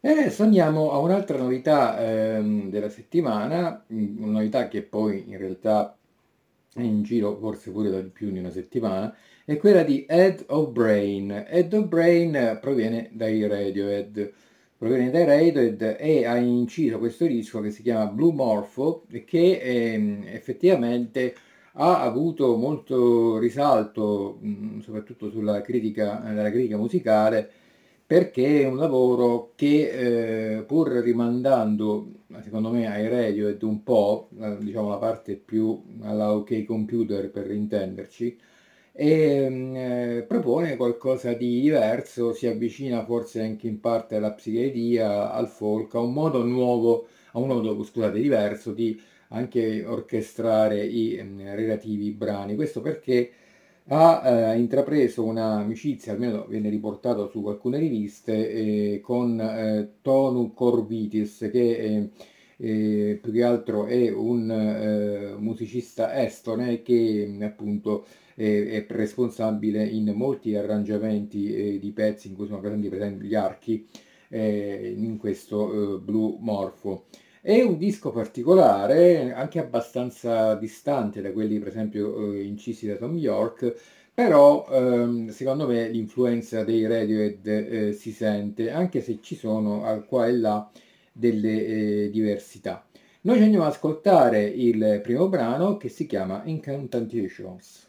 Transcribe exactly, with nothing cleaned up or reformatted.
E adesso andiamo a un'altra novità ehm, della settimana, mm, una novità che poi in realtà è in giro forse pure da più di una settimana, è quella di Head of Brain. Head of Brain eh, proviene dai Radiohead, proviene dai Radiohead e ha inciso questo disco che si chiama Blue Morpho e che ehm, effettivamente ha avuto molto risalto, mh, soprattutto sulla critica, nella critica musicale, perché è un lavoro che, eh, pur rimandando, secondo me, ai Radiohead un po', eh, diciamo la parte più alla OK Computer per intenderci, e, mm, eh, propone qualcosa di diverso, si avvicina forse anche in parte alla psichedelia, al folk, a un modo nuovo, a un modo, scusate, diverso di anche orchestrare i mm, relativi brani. Questo perché ha eh, intrapreso un'amicizia, almeno viene riportato su alcune riviste, eh, con eh, Tonu Corvitis, che eh, eh, più che altro è un eh, musicista estone che mh, appunto eh, è responsabile in molti arrangiamenti eh, di pezzi in cui sono presenti, per esempio, gli archi eh, in questo eh, Blue Morpho. È un disco particolare, anche abbastanza distante da quelli, per esempio, eh, incisi da Tom York, però ehm, secondo me l'influenza dei Radiohead eh, si sente, anche se ci sono al qua e là delle eh, diversità. Noi ci andiamo ad ascoltare il primo brano che si chiama Incantations.